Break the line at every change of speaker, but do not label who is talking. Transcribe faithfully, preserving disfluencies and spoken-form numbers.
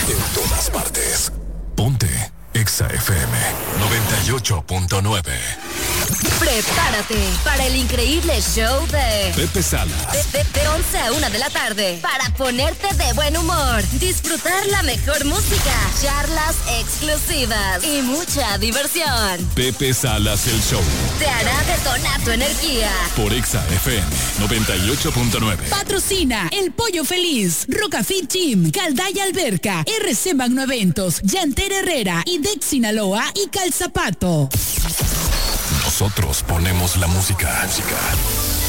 En todas partes. Ponte Exa F M noventa y ocho punto nueve.
Prepárate para el increíble show de
Pepe Salas.
De, de, de once a una de la tarde para ponerte de buen humor, disfrutar la mejor música, charlas exclusivas y mucha diversión.
Pepe Salas el show.
Te hará detonar tu energía.
Por Exa F M noventa y ocho punto nueve.
Patrocina El Pollo Feliz, Rocafit Gym, Caldaya Alberca, R C Magno Eventos, Yanter Herrera, Idex Sinaloa y Calzapato.
Nosotros ponemos la música. música.